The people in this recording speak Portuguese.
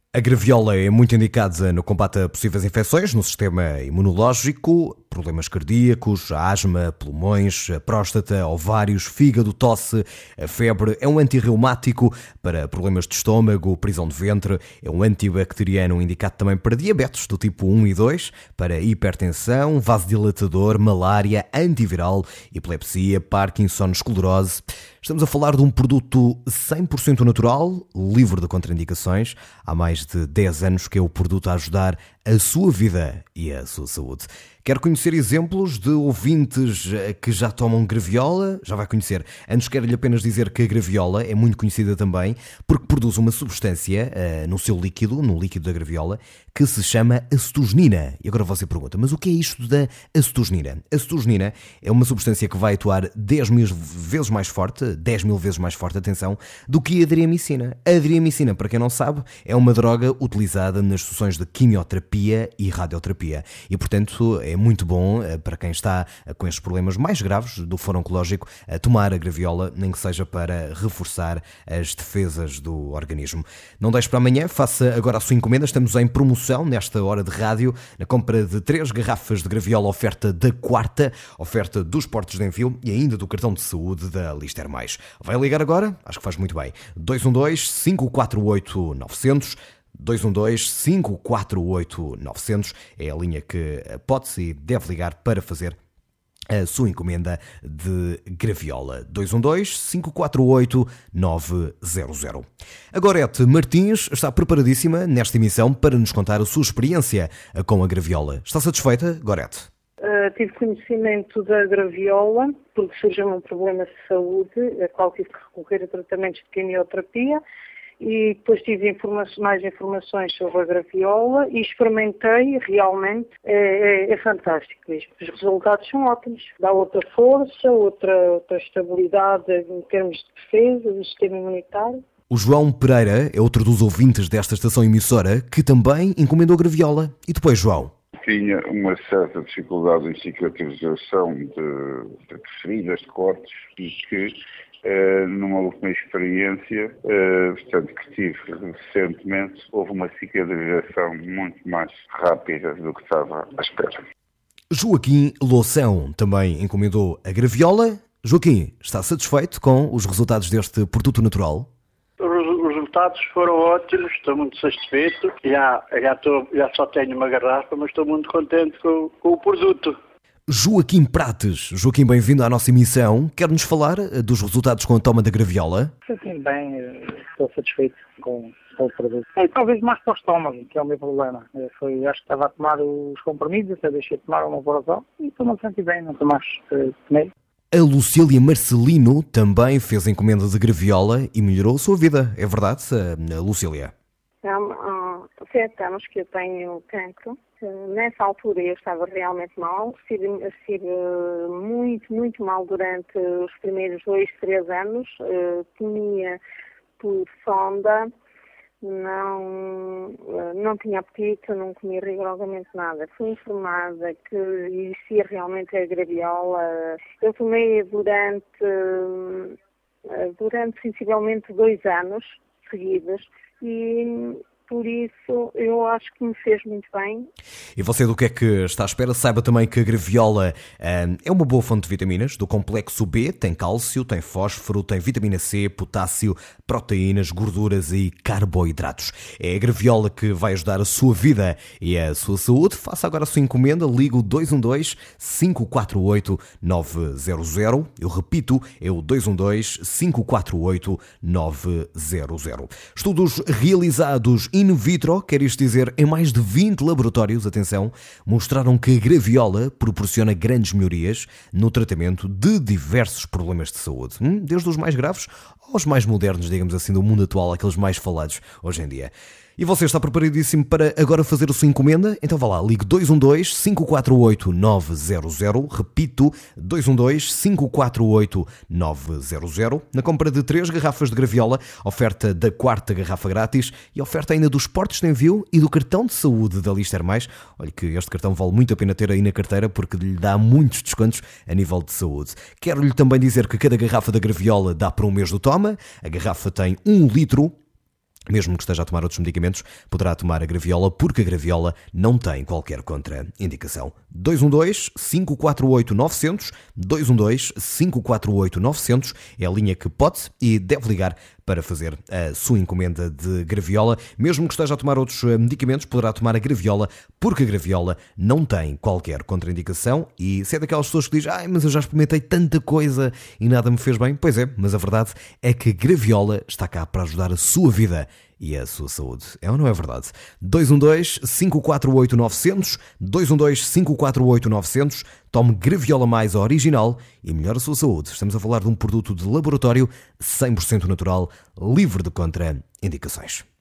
A graviola é muito indicada no combate a possíveis infecções no sistema imunológico, problemas cardíacos, asma, pulmões, próstata, ovários, fígado, tosse, a febre. É um antirreumático para problemas de estômago, prisão de ventre. É um antibacteriano indicado também para diabetes do tipo 1 e 2, para hipertensão, vasodilatador, malária, antiviral, epilepsia, Parkinson, esclerose. Estamos a falar de um produto 100% natural, livre de contraindicações. Há mais de 10 anos que é o produto a ajudar a sua vida e a sua saúde. Quer conhecer exemplos de ouvintes que já tomam graviola? Já vai conhecer. Antes quero-lhe apenas dizer que a graviola é muito conhecida também porque produz uma substância no seu líquido, no líquido da graviola, que se chama acetogenina. E agora você pergunta, mas o que é isto da acetogenina? A acetogenina é uma substância que vai atuar 10 mil vezes mais forte, atenção, do que a adriamicina. A adriamicina, para quem não sabe, é uma droga utilizada nas sessões de quimioterapia e radioterapia. E, portanto, é muito bom para quem está com estes problemas mais graves do foro oncológico tomar a graviola, nem que seja para reforçar as defesas do organismo. Não deixe para amanhã, faça agora a sua encomenda. Estamos em promoção nesta hora de rádio, na compra de 3 garrafas de graviola, oferta da quarta, oferta dos portos de envio e ainda do cartão de saúde da Lister Mais. Vai ligar agora? Acho que faz muito bem. 212-548-900. 212-548-900 é a linha que pode-se e deve ligar para fazer a sua encomenda de graviola. 212-548-900. A Gorete Martins está preparadíssima nesta emissão para nos contar a sua experiência com a graviola. Está satisfeita, Gorete? Tive conhecimento da graviola porque surgiu um problema de saúde, a qual tive que recorrer a tratamentos de quimioterapia. E depois tive mais informações sobre a graviola e experimentei, realmente é fantástico mesmo. Os resultados são ótimos, dá outra força, outra estabilidade em termos de defesa do sistema imunitário. O João Pereira é outro dos ouvintes desta estação emissora que também encomendou a graviola. E depois, João? Tinha uma certa dificuldade em cicatrização de feridas, de cortes e que numa última experiência, portanto, que tive recentemente, houve uma cicatrização muito mais rápida do que estava à espera. Joaquim Loução também encomendou a graviola. Joaquim, está satisfeito com os resultados deste produto natural? Os resultados foram ótimos, estou muito satisfeito. Já só tenho uma garrafa, mas estou muito contente com o produto. Joaquim Prates. Joaquim, bem-vindo à nossa emissão. Quer-nos falar dos resultados com a toma da graviola? Sim, bem, estou satisfeito com o produto. Talvez mais para o estômago, que é o meu problema. Acho que estava a tomar os comprimidos, até deixei de tomar uma porção e estou-me a sentir bem, não estou mais tomei. A Lucília Marcelino também fez encomenda de graviola e melhorou a sua vida. É verdade, Lucília? Há 7 anos que eu tenho cancro. Nessa altura eu estava realmente mal. Estive muito mal durante os primeiros 2, 3 anos. Comia por sonda, não tinha apetite, não comia rigorosamente nada. Fui informada que existia realmente a graviola. Eu tomei durante sensivelmente 2 anos seguidos e por isso eu acho que me fez muito bem. E você do que é que está à espera? Saiba também que a graviola é uma boa fonte de vitaminas do complexo B, tem cálcio, tem fósforo, tem vitamina C, potássio, proteínas, gorduras e carboidratos. É a graviola que vai ajudar a sua vida e a sua saúde. Faça agora a sua encomenda, liga o 212-548-900. Eu repito, é o 212-548-900. Estudos realizados in vitro, quer isto dizer, em mais de 20 laboratórios, atenção, mostraram que a graviola proporciona grandes melhorias no tratamento de diversos problemas de saúde, desde os mais graves aos mais modernos, digamos assim, do mundo atual, aqueles mais falados hoje em dia. E você está preparadíssimo para agora fazer a sua encomenda? Então vá lá, ligue 212-548-900, repito, 212-548-900, na compra de 3 garrafas de graviola, oferta da quarta garrafa grátis e oferta ainda dos portos de envio e do cartão de saúde da Lister Mais. Olha que este cartão vale muito a pena ter aí na carteira porque lhe dá muitos descontos a nível de saúde. Quero-lhe também dizer que cada garrafa da graviola dá para um mês do toma, a garrafa tem 1 litro, Mesmo que esteja a tomar outros medicamentos, poderá tomar a graviola, porque a graviola não tem qualquer contraindicação. 212-548-900, 212-548-900 é a linha que pode e deve ligar para fazer a sua encomenda de graviola. Mesmo que esteja a tomar outros medicamentos, poderá tomar a graviola, porque a graviola não tem qualquer contraindicação. E se é daquelas pessoas que dizem: mas eu já experimentei tanta coisa e nada me fez bem, pois é, mas a verdade é que a graviola está cá para ajudar a sua vida e a sua saúde. É ou não é verdade? 212-548-900, 212-548-900. Tome Graviola Mais original e melhore a sua saúde. Estamos a falar de um produto de laboratório 100% natural, livre de contraindicações.